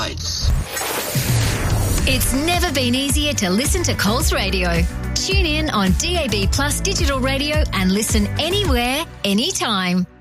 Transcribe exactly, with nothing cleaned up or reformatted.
Lights. It's never been easier to listen to Coles Radio. Tune in on D A B Plus digital radio and listen anywhere, anytime.